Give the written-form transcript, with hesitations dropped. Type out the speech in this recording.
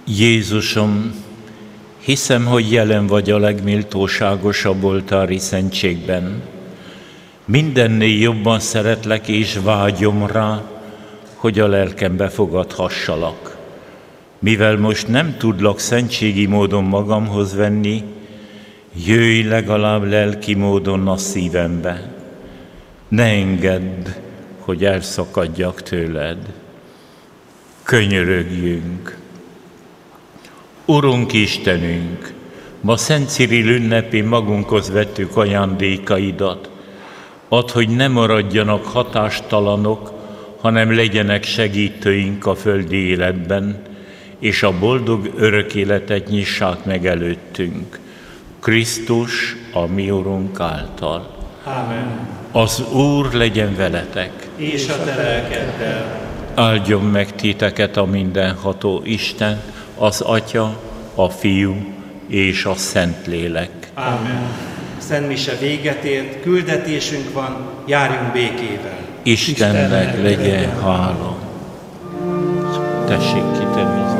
Jézusom, hiszem, hogy jelen vagy a legméltóságosabb oltári szentségben. Mindennél jobban szeretlek és vágyom rá, hogy a lelkembe fogadhassalak. Mivel most nem tudlak szentségi módon magamhoz venni, jöjj legalább lelki módon a szívembe. Ne engedd, hogy elszakadjak tőled. Könyörögjünk! Urunk Istenünk, ma Szent Cirill ünnepén magunkhoz vettük ajándékaidat. Add, hogy ne maradjanak hatástalanok, hanem legyenek segítőink a földi életben, és a boldog örök életet nyissák meg előttünk. Krisztus, a mi Urunk által. Ámen. Az Úr legyen veletek. És a te lelkeddel. Áldjon meg titeket a mindenható Isten, az Atya, a Fiú és a Szentlélek. Ámen. Szent mise véget ért, küldetésünk van, járjunk békével. Istennek legyen hála. Tessék kitenni.